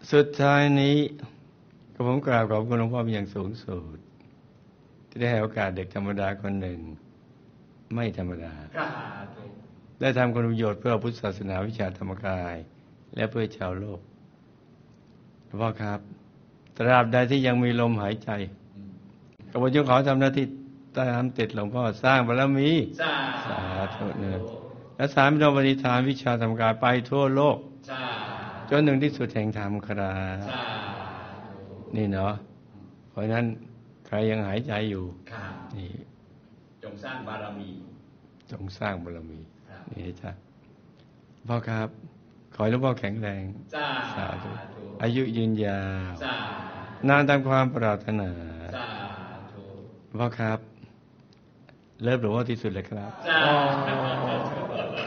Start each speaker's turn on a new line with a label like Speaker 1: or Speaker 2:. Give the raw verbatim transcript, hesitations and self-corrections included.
Speaker 1: สุดท้ายนี้ก็ผมกราบขอบคุณหลวงพ่อเป็นอย่างสูงสุดที่ได้ให้โอกาสเด็กธรรมดาคนหนึ่งไม่ธรรมดาได้ทำคุณประโยชน์เพื่อพุทธศาสนาวิชาธรรมกายและเพื่อชาวโลกหลวงพ่อครับตราบใดที่ยังมีลมหายใจกระผมจึงขอทำหน้าที่ตามติดหลวงพ่อสร้างบารมีสาธุเนินและสามโนปฏิฐานวิชาธรรมกายไปทั่วโลกจนหนึ่งที่สุดแห่งธรรมครับนี่เนาะเพราะนั้นใครยังหายใจอยู่นี่
Speaker 2: จงสร้างบารมี
Speaker 1: จงสร้างบารมีนี่จ้ะพ่อครับขอให้หลวงพ่อแข็งแรงสาธุอายุยืนยาวนานตามความปรารถนาพ่อครับเลิฟหลวงพ่อที่สุดเลยครับ